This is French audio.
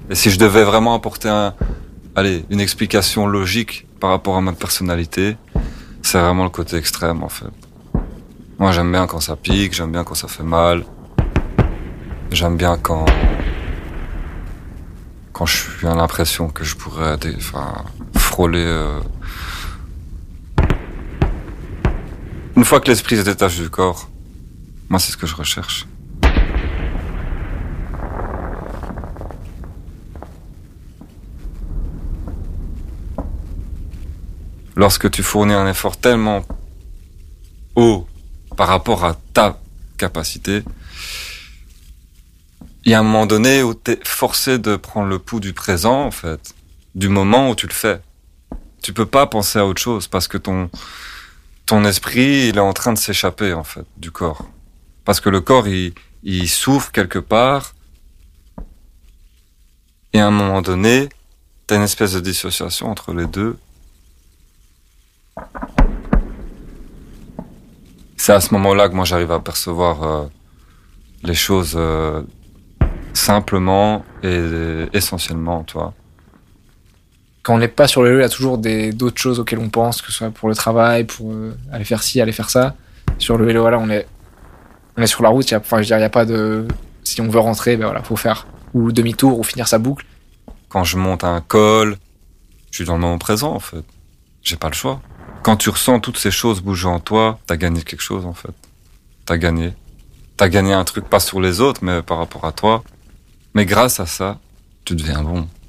Et si je devais vraiment apporter une explication logique par rapport à ma personnalité, c'est vraiment le côté extrême, en fait. Moi, j'aime bien quand ça pique, j'aime bien quand ça fait mal. J'aime bien quand je suis à l'impression que je pourrais frôler. Une fois que l'esprit se détache du corps, moi, c'est ce que je recherche. Lorsque tu fournis un effort tellement haut par rapport à ta capacité, il y a un moment donné où t'es forcé de prendre le pouls du présent, en fait, du moment où tu le fais. Tu peux pas penser à autre chose parce que ton esprit, il est en train de s'échapper, en fait, du corps. Parce que le corps, il souffre quelque part. Et à un moment donné, t'as une espèce de dissociation entre les deux. C'est à ce moment-là que moi j'arrive à percevoir les choses simplement et essentiellement, tu vois. Quand on n'est pas sur le vélo, il y a toujours d'autres choses auxquelles on pense, que ce soit pour le travail, pour aller faire ci, aller faire ça. Sur le vélo, voilà, on est sur la route. Je veux dire, il y a pas de. Si on veut rentrer, ben voilà, faut faire ou demi-tour ou finir sa boucle. Quand je monte un col, je suis dans le moment présent, en fait. J'ai pas le choix. Quand tu ressens toutes ces choses bouger en toi, t'as gagné quelque chose, en fait. T'as gagné. T'as gagné un truc, pas sur les autres, mais par rapport à toi. Mais grâce à ça, tu deviens bon.